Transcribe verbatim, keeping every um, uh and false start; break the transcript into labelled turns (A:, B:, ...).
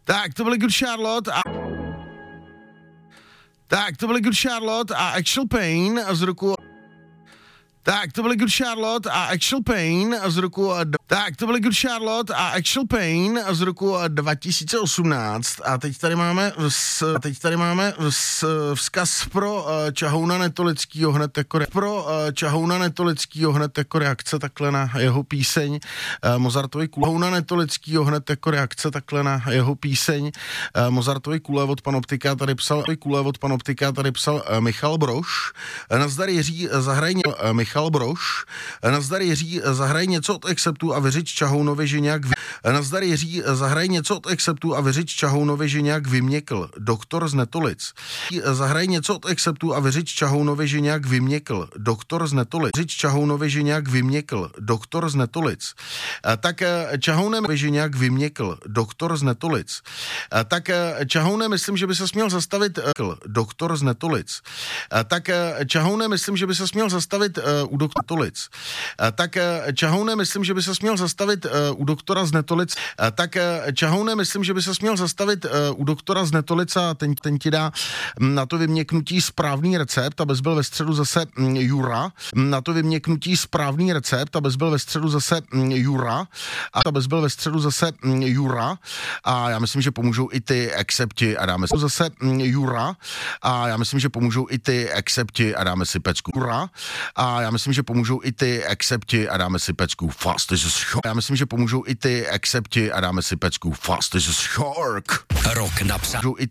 A: Tak, to byly Good Charlotte a... Tak, to byly Good Charlotte a Actual Pain z roku... Tak, to byly Good Charlotte a Actual Pain z roku... Tak, to byly Good Charlotte a Actual Pain z roku dva tisíce osmnáct a teď tady máme s, teď tady máme s, vzkaz pro uh, Čahouna Netolickýho hned jako re, pro uh, Čahouna Netolickýho hned jako reakce takhle na jeho píseň uh, Mozartovi Čahouna Netolickýho hned jako reakce takhle na jeho píseň uh, Mozartovi Kule od Panoptika tady psal Kule od Panoptika tady psal uh, Michal Brož. Nazdar Jiří, zahraj uh, Michal Brož. Nazdar Jiří, zahraj něco od Acceptu a vyřič Čahounovi, že nějak vy... Nazdar Jiří, zahraj něco od Acceptu a vyřič Čahounovi, že nějak vyměkl. Doktor z Netolic. Zahraj něco od Acceptu a vyřič Čahounovi, že nějak vyměkl. Doktor z Netolic. Vyřič Čahounovi, že nějak vyměkl. Doktor z Netolic. Tak Čahounem, že nějak vyměkl. Doktor z Netolic. Tak Čahounem, myslím, že by se směl zastavit doktor z Netolic. Tak Čahounem, myslím, že by se směl zastavit u doktora Netolic. Tak Čahounem, myslím, že by se směl zastavit u doktora z Netolic. Tak Čahounem, myslím, že by se směl zastavit u doktora z Netolic a ten, ten ti dá na to vyměknutí správný recept, abys byl ve středu zase Jura. Na to vyměknutí správný recept, abys byl ve středu zase Jura. A abys byl ve středu zase Jura. A já myslím, že pomůžou i ty Accepti a dáme si zase Jura. A já myslím, že pomůžou i ty Accepti a dáme si pecku Jura. A já myslím, že pomůžou i ty Accepti a dáme si pecku Fast as a Shark. Já myslím, že pomůžou i ty Accepti a dáme si pecku Fast as a Shark.
B: Rok napsat.